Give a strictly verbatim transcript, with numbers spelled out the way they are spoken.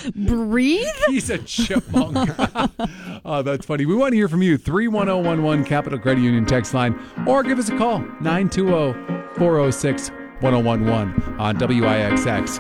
Breathe? He's a chipmunk. Oh, that's funny. We want to hear from you. three one zero one one Capital Credit Union text line, or give us a call. nine two zero, four zero six, one zero one one on W I X X.